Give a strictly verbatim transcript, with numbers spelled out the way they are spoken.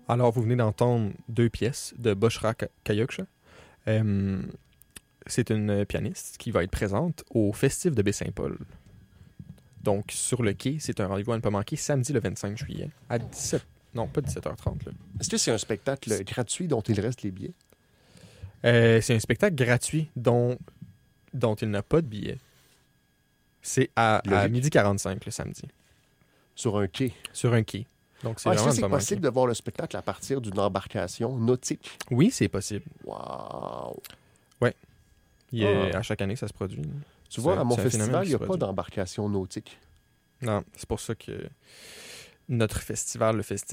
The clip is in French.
Alors, vous venez d'entendre deux pièces de Bushra Kayuksha. Euh, c'est une pianiste qui va être présente au Festif de Baie-Saint-Paul. Donc, sur le quai, c'est un rendez-vous à ne pas manquer samedi le vingt-cinq juillet à dix-sept... Non, pas dix-sept heures trente. Là. Est-ce que c'est un spectacle C'est... gratuit dont il reste les billets? Euh, c'est un spectacle gratuit dont, dont il n'a pas de billets. C'est à, à midi quarante-cinq le samedi. Sur un quai? Sur un quai. Donc, c'est ah, vraiment est-ce que c'est pas possible manquer. de voir le spectacle à partir d'une embarcation nautique? Oui, c'est possible. Wow! Ouais. Il est, Ah. À chaque année, ça se produit. Tu vois, C'est- à mon c'est un festival, phénomène il qui n'y a se pas produit. d'embarcation nautique. Non, c'est pour ça que notre festival, le festival